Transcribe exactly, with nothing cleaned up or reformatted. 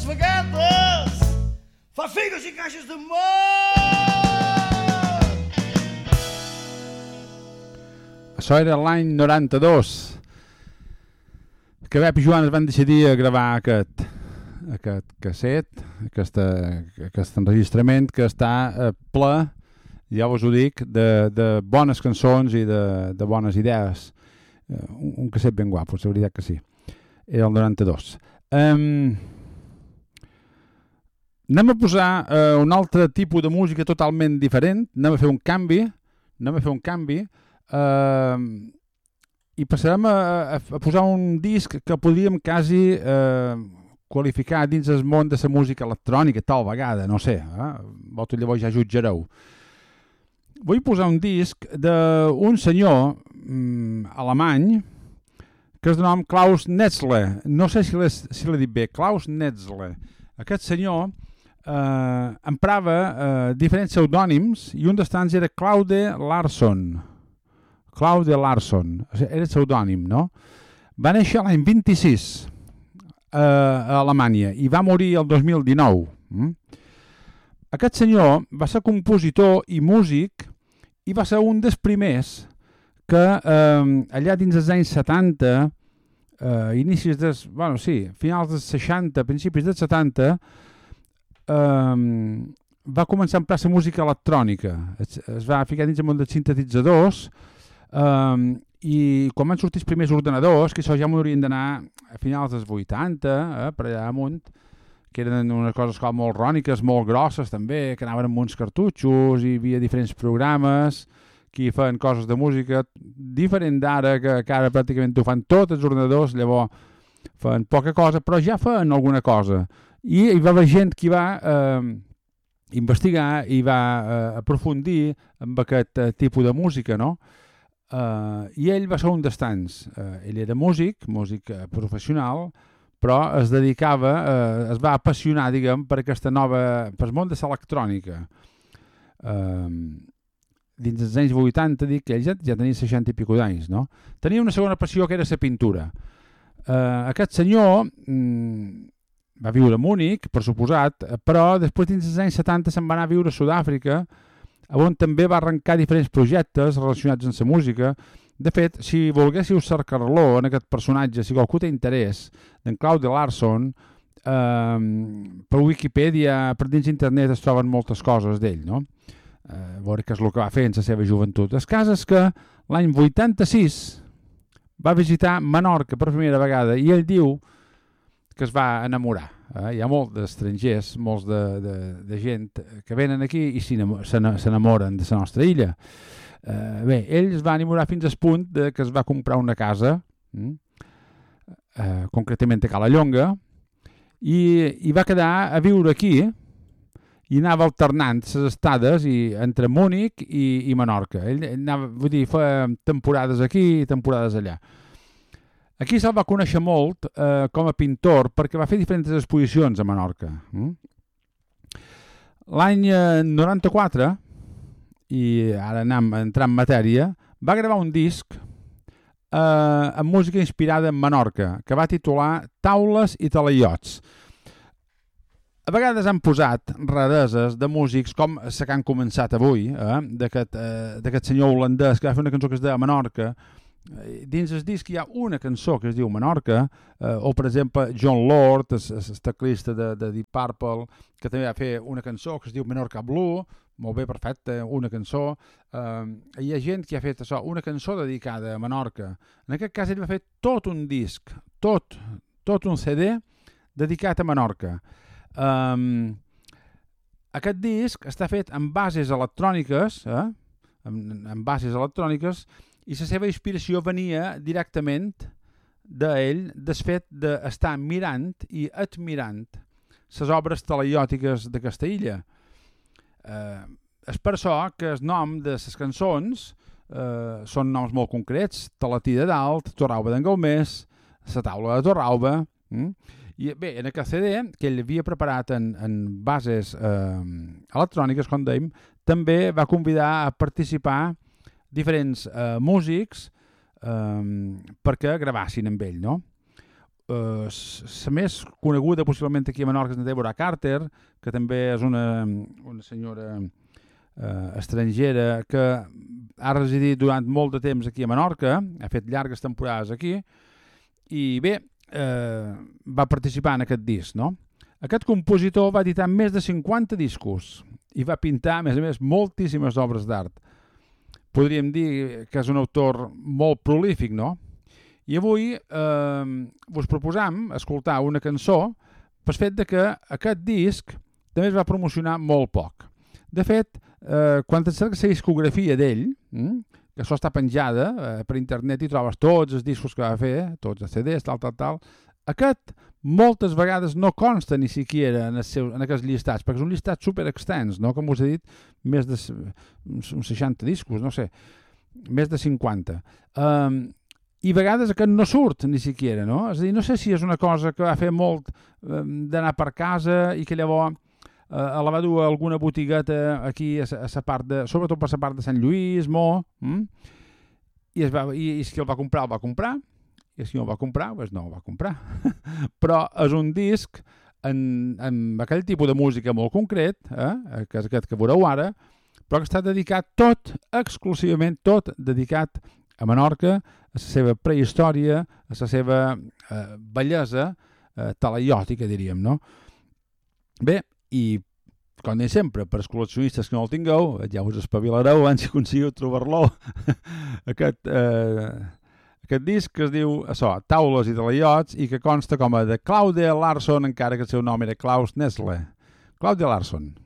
vegades fa figues i caixes de mort. Això era l'any noranta-dos que Pep i Joan es van decidir a gravar aquest, aquest casset, aquesta, aquest enregistrament que està eh, ple, ja us ho dic, de, de bones cançons i de, de bones idees. Eh, un, un casset ben guapo, la veritat que sí. Era el noranta-dos. Um, anem a posar uh, un altre tipus de música totalment diferent, anem a fer un canvi, anem a fer un canvi, uh, i passarem a, a, a posar un disc que podríem quasi uh, qualificar dins el món de la música electrònica, tal vegada, no sé, eh? Vosaltres llavors ja jutjareu. Vull posar un disc d'un senyor um, alemany que és de nom Klaus Netzle. No sé si l'he si l'he dit bé, Klaus Netzle. Aquest senyor eh, emprava eh, diferents pseudònims i un d'estants era Claude Larsson. Claude Larsson, era el pseudònim, no? Va néixer l'any vint-i-sis eh, a Alemanya i va morir el dos mil dinou. Mm? Aquest senyor va ser compositor i músic i va ser un dels primers que eh, allà dins dels anys setanta, eh, inicis dels, bueno, sí, finals dels seixanta, principis dels setanta, eh, va començar a emprar la música electrònica. Es, es va ficar dins el món dels sintetitzadors eh, i quan van sortir els primers ordenadors, que això ja m'haurien d'anar a finals dels vuitanta, eh, per allà amunt, que eren unes coses com molt ròniques, molt grosses també, que anaven amb uns cartutxos i hi havia diferents programes que feien coses de música diferent d'ara, que, que ara pràcticament ho fan tots els ordenadors, llavors feien poca cosa, però ja feien alguna cosa. I hi va haver gent que va eh, investigar i va eh, aprofundir amb aquest eh, tipus de música, no? Eh, I ell va ser un d'estants. Eh, ell era músic, músic eh, professional, però es dedicava, eh, es va apassionar, diguem, per aquesta nova, per el món de l'electrònica. Eh, dins dels anys vuitanta, dic que ell ja, ja tenia seixanta i pico d'anys, no? Tenia una segona passió que era la pintura. Eh, aquest senyor mm, va viure a Múnich, per suposat, però després dins dels anys setanta se'n va anar a viure a Sud-àfrica, on també va arrencar diferents projectes relacionats amb la música. De fet, si volguéssiu cercar-lo en aquest personatge, si qualcú té interès, d'en Claude Larsson, eh, per Wikipedia, per dins internet es troben moltes coses d'ell, no? Eh, veure què és el que va fer en la seva joventut. El cas és que l'any vuitanta-sis va visitar Menorca per primera vegada i ell diu que es va enamorar. Eh? Hi ha molts d'estrangers, molts de, de, de gent que venen aquí i s'enamoren de la nostra illa. Eh, bé, ell es va enamorar fins al punt de que es va comprar una casa, mm? eh, concretament a Cala Llonga, i, i va quedar a viure aquí i anava alternant les estades i, entre Múnich i, i Menorca. Ell anava, vull dir, fa temporades aquí i temporades allà. Aquí se'l va conèixer molt eh, com a pintor perquè va fer diferents exposicions a Menorca. Mm? L'any eh, noranta-quatre, i ara anem a entrar en matèria, va gravar un disc eh, amb música inspirada en Menorca, que va titular Taules i talaiots. A vegades han posat rareses de músics com la que han començat avui, eh, d'aquest eh, senyor holandès que va fer una cançó que es deia Menorca. Dins el disc hi ha una cançó que es diu Menorca, eh, o per exemple John Lord, el teclista de, de Deep Purple, que també va fer una cançó que es diu Menorca Blue, molt bé, perfecte, una cançó. Eh, hi ha gent que ha fet això, una cançó dedicada a Menorca. En aquest cas ell va fer tot un disc, tot, tot un C D dedicat a Menorca. Um, aquest disc està fet amb bases electròniques, eh? amb, amb bases electròniques, i la seva inspiració venia directament d'ell, del fet d'estar mirant i admirant les obres talaiòtiques d'aquesta illa. Eh, és per això que el nom de les cançons eh, són noms molt concrets: Talatí de Dalt, Torralba d'en Galmés, La Taula de Torralba. Mm? I bé, en aquest C D, que ell havia preparat en, en bases eh, electròniques, com dèiem, també va convidar a participar diferents eh, músics eh, perquè gravassin amb ell, no? uh, la més coneguda possiblement aquí a Menorca és la Deborah Carter, que també és una, una senyora uh, estrangera que ha residit durant molt de temps aquí a Menorca, ha fet llargues temporades aquí, i bé, uh, va participar en aquest disc, no? Aquest compositor va editar més de cinquanta discos i va pintar, a més a més, moltíssimes obres d'art. Podríem dir que és un autor molt prolífic, no? I avui eh, us proposam escoltar una cançó pel fet de que aquest disc també es va promocionar molt poc. De fet, eh, quan et cerques la discografia d'ell, hm, que això està penjada eh, per internet i trobes tots els discos que va fer, tots els C Ds, tal, tal, tal, aquest moltes vegades no consta ni siquiera en, seu, en aquests llistats, perquè és un llistat super extens, no? Com us he dit, més de uns seixanta discos, no sé, més de cinquanta. Um, I a vegades aquest no surt ni siquiera, no? És a dir, no sé si és una cosa que va fer molt um, d'anar per casa i que llavors uh, la va dur a alguna botigueta aquí, a, a sa part de, sobretot per la part de Sant Lluís, Mo, mm? I, es va, i, i si el va comprar, el va comprar, i si no el va comprar, doncs no el va comprar. Però és un disc en, en aquell tipus de música molt concret, eh, que és aquest que veureu ara, però que està dedicat tot, exclusivament tot, dedicat a Menorca, a la seva prehistòria, a la seva eh, bellesa eh, talaiòtica, diríem, no? Bé, i com deia sempre, per als col·leccionistes que no el tingueu, ja us espavilareu abans si aconseguiu trobar-lo, aquest... Eh, Aquest disc que es diu això, Taules i talaiots i que consta com a de Claudia Larsson, encara que el seu nom era Klaus Nessle. Claudia Larsson.